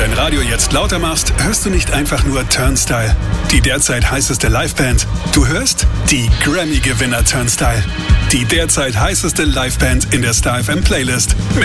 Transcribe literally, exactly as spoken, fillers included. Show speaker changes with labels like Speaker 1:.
Speaker 1: dein Radio jetzt lauter machst, hörst du nicht einfach nur Turnstile, die derzeit heißeste Liveband. Du hörst die Grammy-Gewinner Turnstile, die derzeit heißeste Liveband in der Star F M Playlist.